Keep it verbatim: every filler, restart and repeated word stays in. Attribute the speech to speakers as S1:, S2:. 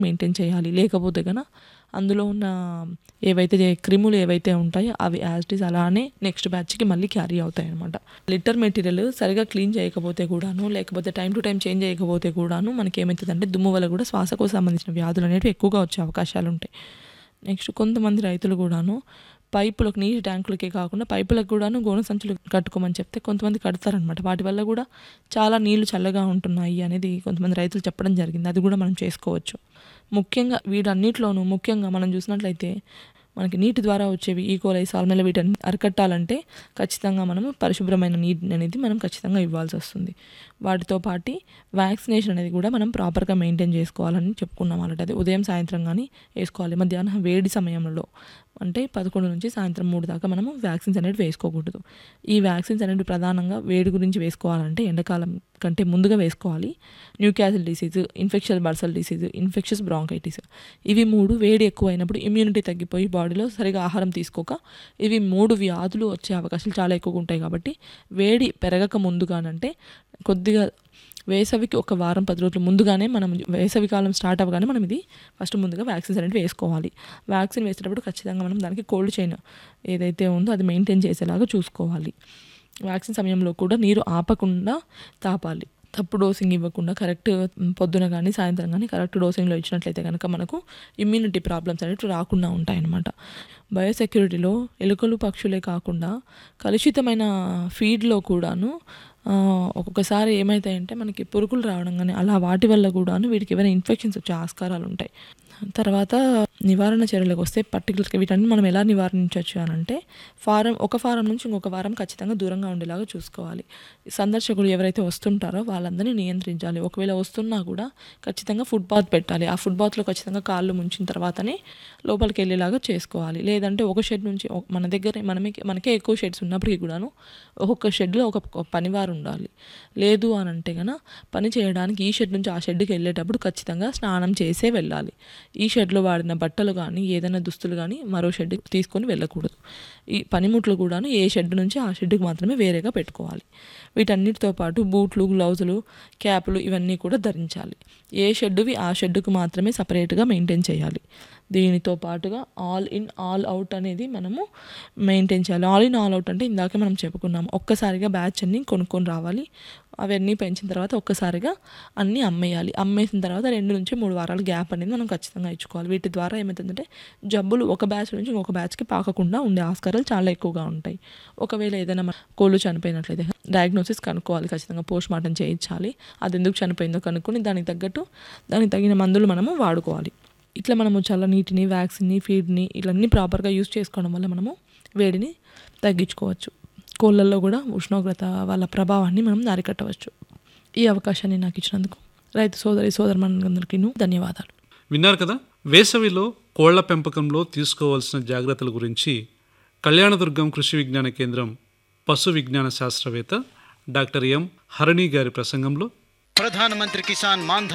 S1: Maintain చేయాలి. లేకపోతే గన అందులో ఉన్న ఏవైతే క్రిములు ఏవైతే ఉంటాయో అవి యాజ్ ఇట్ ఈజ్ అలానే నెక్స్ట్ బ్యాచ్కి మళ్ళీ క్యారీ అవుతాయి అనమాట. లిటర్ మెటీరియల్ సరిగా క్లీన్ చేయకపోతే కూడాను, లేకపోతే టైం టు టైం చేంజ్ చేయకపోతే కూడాను మనకి ఏమవుతుందంటే దుమ్ము వల్ల కూడా శ్వాసకోశ సంబంధించిన వ్యాధులు అనేవి ఎక్కువగా వచ్చే అవకాశాలు ఉంటాయి. నెక్స్ట్ కొంతమంది రైతులు కూడాను పైపులకు నీటి ట్యాంకులకే కాకుండా పైపులకు కూడాను గోనె సంచులు కట్టుకోమని చెప్తే కొంతమంది కడతారనమాట. వాటి వల్ల కూడా చాలా నీళ్లు చల్లగా ఉంటున్నాయి అనేది కొంతమంది రైతులు చెప్పడం జరిగింది. అది కూడా మనం చేసుకోవచ్చు. ముఖ్యంగా వీటన్నిటిలోనూ ముఖ్యంగా మనం చూసినట్లయితే మనకి నీటి ద్వారా వచ్చేవి ఈకోలై, సాల్మొనెల్లా వీటన్ని అరికట్టాలంటే ఖచ్చితంగా మనము పరిశుభ్రమైన నీటిని అనేది మనం ఖచ్చితంగా ఇవ్వాల్సి వస్తుంది. వాటితో పాటు వ్యాక్సినేషన్ అనేది కూడా మనం ప్రాపర్గా మెయింటైన్ చేసుకోవాలని చెప్పుకున్నాం ఆల్రెడీ. అది ఉదయం సాయంత్రం కానీ వేసుకోవాలి. మధ్యాహ్నం వేడి సమయంలో అంటే పదకొండు నుంచి సాయంత్రం మూడు దాకా మనము వ్యాక్సిన్స్ అనేవి వేసుకోకూడదు. ఈ వ్యాక్సిన్స్ అనేవి ప్రధానంగా వేడి గురించి వేసుకోవాలంటే ఎండాకాలం కంటే ముందుగా వేసుకోవాలి. న్యూకాసిల్ disease, infectious బర్సల్ disease, infectious bronchitis, ఇవి మూడు వేడి ఎక్కువైనప్పుడు ఇమ్యూనిటీ తగ్గిపోయి బాడీలో సరిగా ఆహారం తీసుకోక ఇవి మూడు వ్యాధులు వచ్చే అవకాశాలు చాలా ఎక్కువగా ఉంటాయి. కాబట్టి వేడి పెరగక ముందుగానంటే కొద్దిగా వేసవికి ఒక వారం పది రోజులు ముందుగానే మనం వేసవి కాలం స్టార్ట్ అవ్వగానే మనం ఇది ఫస్ట్ ముందుగా వ్యాక్సిన్స్ అనేవి వేసుకోవాలి. వ్యాక్సిన్ వేసేటప్పుడు ఖచ్చితంగా మనం దానికి కోల్డ్ చైన్ ఏదైతే ఉందో అది మెయింటైన్ చేసేలాగా చూసుకోవాలి. వ్యాక్సిన్ సమయంలో కూడా నీరు ఆపకుండా తాపాలి. తప్పు డోసింగ్ ఇవ్వకుండా కరెక్ట్ పొద్దున కానీ సాయంత్రం కానీ కరెక్ట్ డోసింగ్లో ఇచ్చినట్లయితే కనుక మనకు ఇమ్యూనిటీ ప్రాబ్లమ్స్ అనేవి రాకుండా ఉంటాయన్నమాట. బయోసెక్యూరిటీలో ఎలుకలు పక్షులే కాకుండా కలుషితమైన ఫీడ్లో కూడాను ఒక్కొక్కసారి ఏమవుతాయంటే మనకి పురుగులు రావడం కానీ అలా వాటి వల్ల కూడాను వీటికి ఏమైనా ఇన్ఫెక్షన్స్ వచ్చే ఆస్కారాలు ఉంటాయి. తర్వాత నివారణ చర్యలకు వస్తే పర్టికులర్గా వీటన్ని మనం ఎలా నివారించవచ్చు అని అంటే ఫారం ఒక ఫారం నుంచి ఇంకొక వారం ఖచ్చితంగా దూరంగా ఉండేలాగా చూసుకోవాలి. సందర్శకులు ఎవరైతే వస్తుంటారో వాళ్ళందరినీ నియంత్రించాలి. ఒకవేళ వస్తున్నా కూడా ఖచ్చితంగా ఫుడ్ బాత్ పెట్టాలి. ఆ ఫుడ్ బాత్లో ఖచ్చితంగా కాళ్ళు ముంచిన తర్వాతనే లోపలికి వెళ్ళేలాగా చేసుకోవాలి. లేదంటే ఒక షెడ్ నుంచి మన దగ్గర మనమే మనకే ఎక్కువ షెడ్స్ ఉన్నప్పటికీ కూడాను ఒక్కొక్క షెడ్లో ఒక పనివారు ఉండాలి. లేదు అని అంటే కనుక పని చేయడానికి ఈ షెడ్ నుంచి ఆ షెడ్కి వెళ్ళేటప్పుడు ఖచ్చితంగా స్నానం చేసే వెళ్ళాలి. ఈ షెడ్లో వాడిన బట్టలు కానీ ఏదైనా దుస్తులు కానీ మరో షెడ్కి తీసుకొని వెళ్ళకూడదు. ఈ పనిముట్లు కూడాను ఏ షెడ్ నుంచి ఆ షెడ్కి మాత్రమే వేరేగా పెట్టుకోవాలి. వీటన్నిటితో పాటు బూట్లు, గ్లౌజులు, క్యాపులు ఇవన్నీ కూడా ధరించాలి. ఏ షెడ్డువి ఆ షెడ్డుకు మాత్రమే సపరేట్గా మెయింటైన్ చేయాలి. దీనితో పాటుగా ఆల్ ఇన్ ఆల్ అవుట్ అనేది మనము మెయింటైన్ చేయాలి. ఆల్ ఇన్ ఆల్ అవుట్ అంటే ఇందాక మనం చెప్పుకున్నాము, ఒక్కసారిగా బ్యాచ్ అన్ని కొనుక్కొని రావాలి. అవన్నీ పెంచిన తర్వాత ఒక్కసారిగా అన్నీ అమ్మేయాలి. అమ్మేసిన తర్వాత రెండు నుంచి మూడు వారాల గ్యాప్ అనేది మనం ఖచ్చితంగా ఇచ్చుకోవాలి. వీటి ద్వారా ఏమవుతుందంటే జబ్బులు ఒక బ్యాచ్ నుంచి ఇంకొక బ్యాచ్కి పాకకుండా ఉండే ఆస్కారాలు చాలా ఎక్కువగా ఉంటాయి. ఒకవేళ ఏదైనా కోళ్ళు చనిపోయినట్లయితే డయాగ్నోసిస్ కనుక్కోవాలి. ఖచ్చితంగా పోస్ట్ మార్టం చేయించాలి. అది ఎందుకు చనిపోయిందో కనుక్కొని దానికి తగ్గట్టు దానికి తగిన మందులు మనము వాడుకోవాలి. ఇట్లా మనము చల్ల నీటిని, వ్యాక్సిన్ని, ఫీడ్ని ఇవన్నీ ప్రాపర్గా యూజ్ చేసుకోవడం వల్ల మనము వేడిని తగ్గించుకోవచ్చు. కోళ్ళల్లో కూడా ఉష్ణోగ్రత వాళ్ళ ప్రభావాన్ని మనం అరికట్టవచ్చు. ఈ అవకాశాన్ని నాకు ఇచ్చినందుకు రైతు సోదరి సోదరులందరికీ ధన్యవాదాలు.
S2: విన్నారు కదా, వేసవిలో కోళ్ల పెంపకంలో తీసుకోవాల్సిన జాగ్రత్తల గురించి కళ్యాణదుర్గం కృషి విజ్ఞాన కేంద్రం పశు విజ్ఞాన శాస్త్రవేత్త డాక్టర్ ఎం హరిణి గారి ప్రసంగంలో
S3: ప్రధానమంత్రి కిసాన్ మాన్